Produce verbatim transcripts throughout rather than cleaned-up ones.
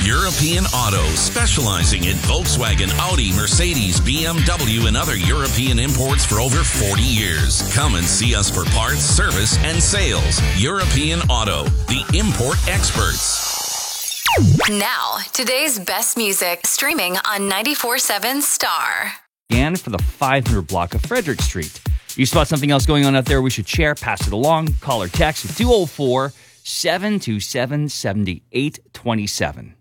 European Auto, specializing in Volkswagen, Audi, Mercedes, B M W, and other European imports for over forty years. Come and see us for parts, service, and sales. European Auto, the import experts. Now, today's best music, streaming on ninety-four point seven Star. And for the five hundred block of Frederick Street. You spot something else going on out there we should share, pass it along, call or text at two oh four, seven two seven, seven eight two seven.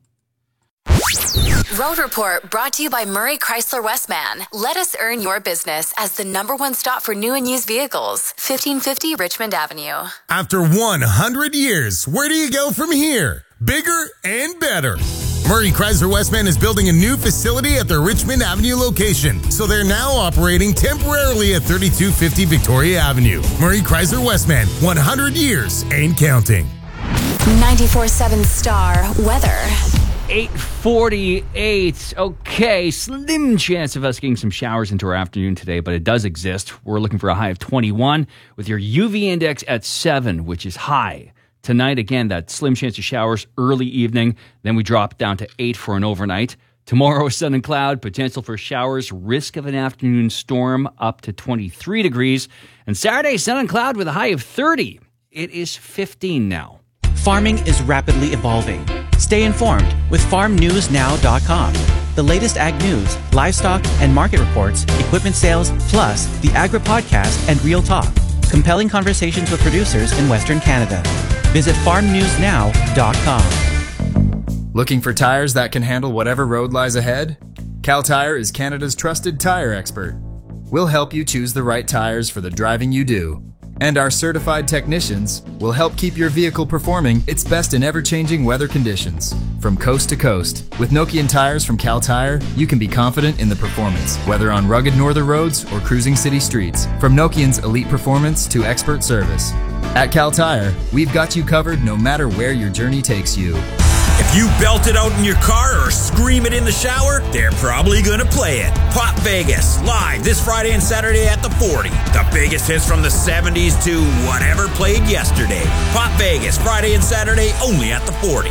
Road Report brought to you by Murray Chrysler Westman. Let us earn your business as the number one stop for new and used vehicles. fifteen fifty Richmond Avenue. After one hundred years, where do you go from here? Bigger and better. Murray Chrysler Westman is building a new facility at their Richmond Avenue location, so they're now operating temporarily at thirty-two fifty Victoria Avenue. Murray Chrysler Westman, one hundred years and counting. ninety-four point seven Star weather. eight forty-eight. Okay, slim chance of us getting some showers into our afternoon today, but it does exist. We're looking for a high of twenty-one with your U V index at seven, which is high. Tonight, again, that slim chance of showers early evening. Then we drop down to eight for an overnight. Tomorrow, sun and cloud, potential for showers, risk of an afternoon storm up to twenty-three degrees. And Saturday, sun and cloud with a high of thirty. It is fifteen now. Farming is rapidly evolving. Stay informed with farm news now dot com. The latest ag news, livestock and market reports, equipment sales, plus the Agri Podcast and Real Talk. Compelling conversations with producers in Western Canada. Visit farm news now dot com. Looking for tires that can handle whatever road lies ahead? Cal Tire is Canada's trusted tire expert. We'll help you choose the right tires for the driving you do. And our certified technicians will help keep your vehicle performing its best in ever-changing weather conditions. From coast to coast, with Nokian tires from Cal Tire, you can be confident in the performance, whether on rugged northern roads or cruising city streets. From Nokian's elite performance to expert service. At Cal Tire, we've got you covered no matter where your journey takes you. If you belt it out in your car or scream it in the shower, they're probably gonna play it. Pop Vegas, live this Friday and Saturday at the forty. The biggest hits from the seventies to whatever played yesterday. Pop Vegas, Friday and Saturday, only at the forty.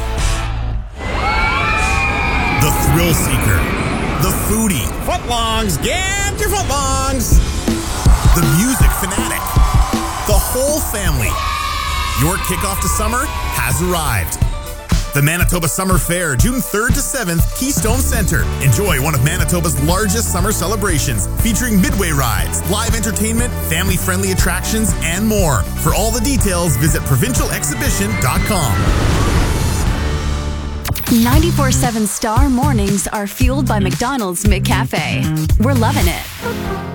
The thrill seeker. The foodie. Footlongs, get your footlongs. The music fanatic. The whole family. Your kickoff to summer has arrived. The Manitoba Summer Fair, June third to seventh, Keystone Centre. Enjoy one of Manitoba's largest summer celebrations, featuring midway rides, live entertainment, family-friendly attractions, and more. For all the details, visit provincial exhibition dot com. ninety-four point seven Star mornings are fueled by McDonald's McCafe. We're loving it.